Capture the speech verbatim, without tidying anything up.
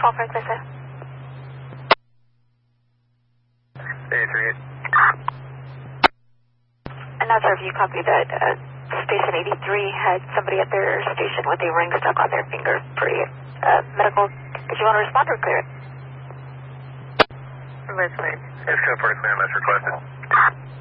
twelve for Atlanta. eight three eight. I'm not sure if you copied that. Uh, station eighty-three had somebody at their station with a ring stuck on their finger for uh, medical. Did you want to respond or clear it? Let's wait. It's code for clear unless requested.